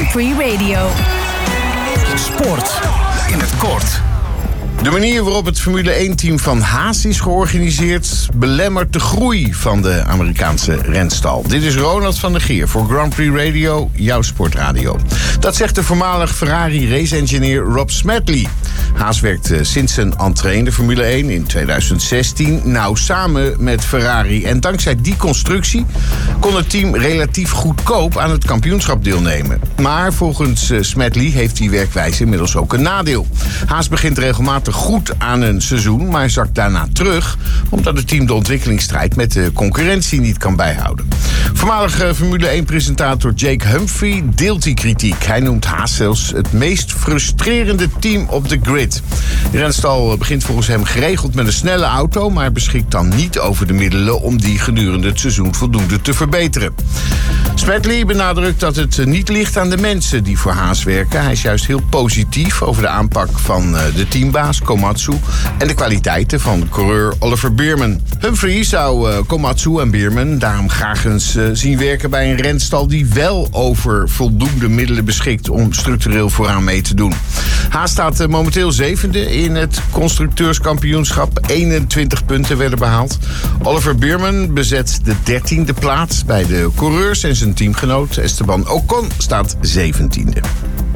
Grand Prix Radio. Sport in het kort. De manier waarop het Formule 1-team van Haas is georganiseerd belemmert de groei van de Amerikaanse renstal. Dit is Ronald van der Geer voor Grand Prix Radio, jouw sportradio. Dat zegt de voormalig Ferrari race-engineer Rob Smedley. Haas werkt sinds zijn entree in de Formule 1 in 2016 nauw samen met Ferrari. En dankzij die constructie kon het team relatief goedkoop aan het kampioenschap deelnemen. Maar volgens Smedley heeft die werkwijze inmiddels ook een nadeel. Haas begint regelmatig goed aan een seizoen, maar zakt daarna terug omdat het team de ontwikkelingsstrijd met de concurrentie niet kan bijhouden. Voormalig Formule 1-presentator Jake Humphrey deelt die kritiek. Hij noemt Haas zelfs het meest frustrerende team op de grid. De renstal begint volgens hem geregeld met een snelle auto, maar beschikt dan niet over de middelen om die gedurende het seizoen voldoende te verbeteren. Smedley benadrukt dat het niet ligt aan de mensen die voor Haas werken. Hij is juist heel positief over de aanpak van de teambaas Komatsu en de kwaliteiten van coureur Oliver Bierman. Humphrey zou Komatsu en Bierman daarom graag eens zien werken bij een renstal die wel over voldoende middelen beschikt om structureel vooraan mee te doen. Haas staat momenteel 7e in het constructeurskampioenschap. 21 punten werden behaald. Oliver Bierman bezet de 13e plaats bij de coureurs en zijn teamgenoot Esteban Ocon staat 17e.